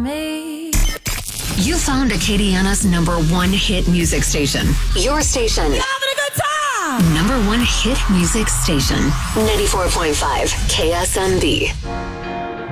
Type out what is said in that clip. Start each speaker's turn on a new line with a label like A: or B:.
A: me.
B: You found Acadiana's number one hit music station. Your station.
A: Having a good time!
B: Number one hit music station. 94.5 KSMB.